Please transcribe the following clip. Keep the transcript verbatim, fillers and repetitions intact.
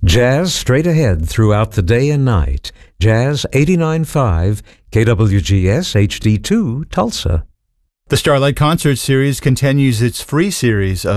Jazz straight ahead throughout the day and night. Jazz eighty-nine point five, K W G S H D two, Tulsa. The Starlight Concert Series continues its free series of